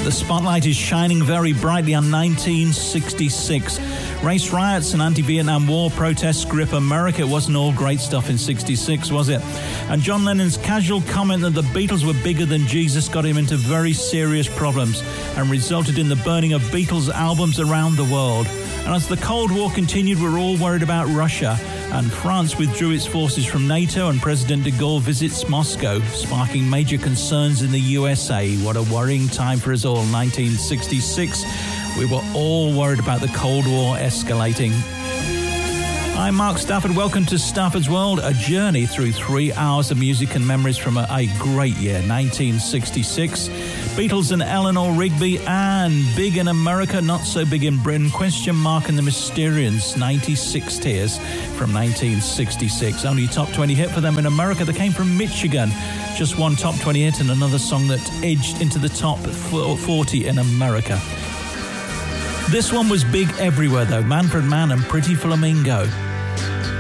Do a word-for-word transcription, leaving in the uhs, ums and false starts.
The spotlight is shining very brightly on nineteen sixty-six. Race riots and anti-Vietnam War protests grip America. It wasn't all great stuff in sixty-six, was it? And John Lennon's casual comment that the Beatles were bigger than Jesus got him into very serious problems and resulted in the burning of Beatles albums around the world. And as the Cold War continued, we were all worried about Russia, and France withdrew its forces from NATO, and President de Gaulle visits Moscow, sparking major concerns in the U S A. What a worrying time for us all. nineteen sixty-six, we were all worried about the Cold War escalating. I'm Mark Stafford. Welcome to Stafford's World, a journey through three hours of music and memories from a, a great year, nineteen sixty-six. Beatles and Eleanor Rigby, and big in America, not so big in Britain. Question Mark and the Mysterians, ninety-six Tears from nineteen sixty-six. Only top twenty hit for them in America. They came from Michigan. Just one top twenty hit and another song that edged into the top forty in America. This one was big everywhere though. Manfred Mann and Pretty Flamingo.